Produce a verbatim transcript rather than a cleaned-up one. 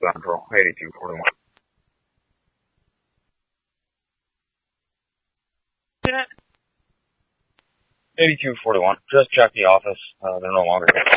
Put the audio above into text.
Central, eighty-two forty-one. eighty-two forty-one. Just checked the office. Uh, they're no longer here.